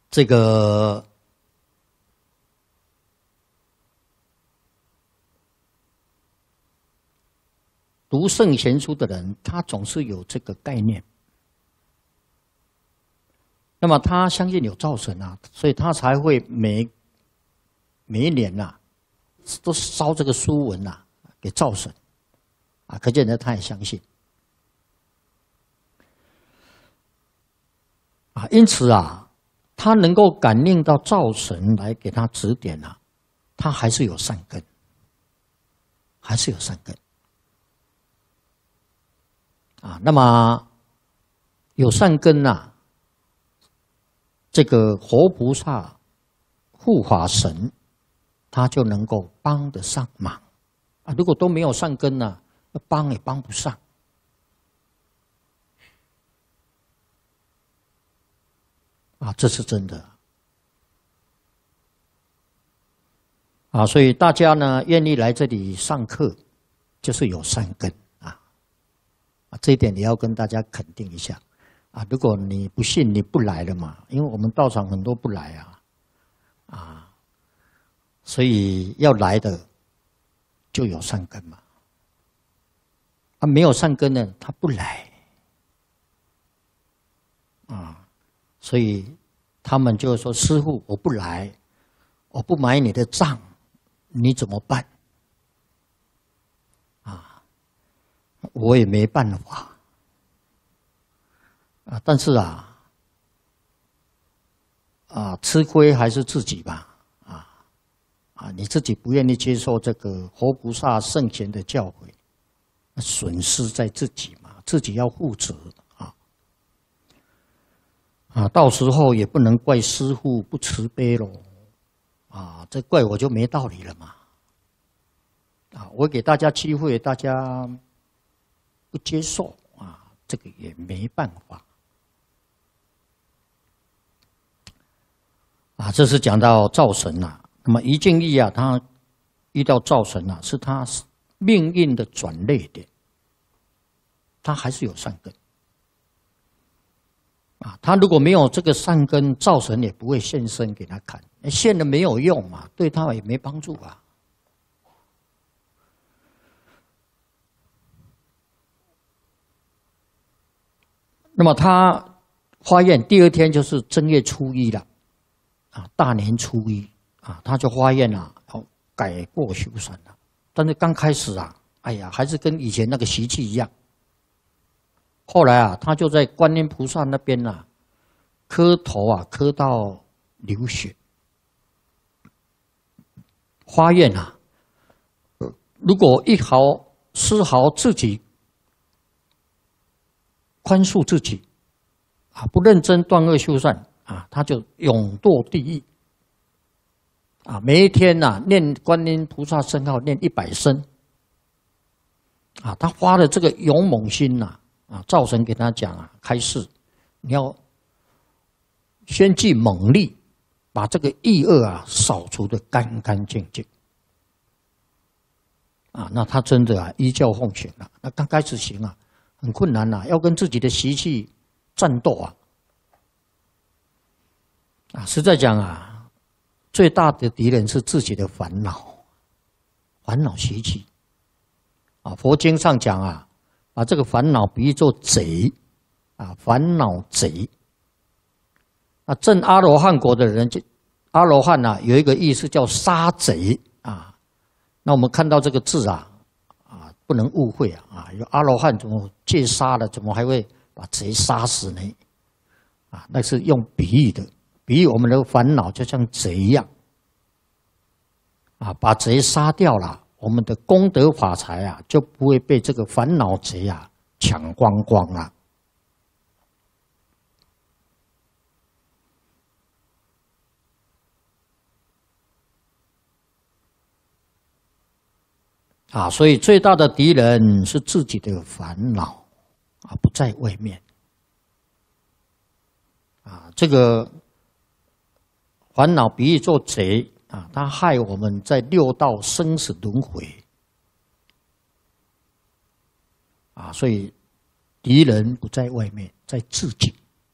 这个读圣贤书的人，他总是有这个概念。那么他相信有灶神啊，所以他才会每一年呐、都烧这个书文呐、给灶神啊，可见得他也相信啊。因此啊，他能够感应到灶神来给他指点啊，他还是有善根，还是有善根啊。那么有善根呐、这个活菩萨、护法神，他就能够帮得上忙啊。如果都没有善根呢、帮也帮不上啊，这是真的啊。所以大家呢愿意来这里上课，就是有善根啊。这一点你要跟大家肯定一下。啊，如果你不信，你不来了嘛？因为我们道场很多不来啊，所以要来的就有善根嘛。啊，没有善根呢，他不来啊，所以他们就说：“师父，我不来，我不买你的账，你怎么办？”啊，我也没办法。啊，但是吃亏还是自己吧，你自己不愿意接受这个活菩萨圣贤的教诲，损失在自己嘛，自己要负责到时候也不能怪师父不慈悲咯，这怪我就没道理了嘛，我给大家机会，大家不接受这个也没办法。这是讲到灶神呐。那么于敬义他遇到灶神是他命运的转捩点，他还是有善根他如果没有这个善根，灶神也不会现身给他看，现了没有用嘛，对他也没帮助啊。那么他发愿第二天就是正月初一了。大年初一他就发愿要改过修善了。但是刚开始哎呀，还是跟以前那个习气一样。后来他就在观音菩萨那边磕头磕到流血，发愿如果丝毫自己宽恕自己不认真断恶修善他就永堕地狱每一天念观音菩萨圣号念100声他发了这个勇猛心灶神给他讲开示，你要宣具猛力，把这个异恶扫除得干干净净那他真的依教奉行了。那刚开始行很困难要跟自己的习气战斗实在讲最大的敌人是自己的烦恼习气佛经上讲把这个烦恼比喻作贼烦恼贼证阿罗汉果的人，阿罗汉有一个意思叫杀贼那我们看到这个字不能误会有阿罗汉怎么戒杀了，怎么还会把贼杀死呢？那是用比喻的。比喻我们的烦恼就像贼一样把贼杀掉了，我们的功德法财就不会被这个烦恼贼抢光光了。所以最大的敌人是自己的烦恼不在外面这个烦恼比喻作贼它害我们在6道生死轮回所以敌人不在外面，在自己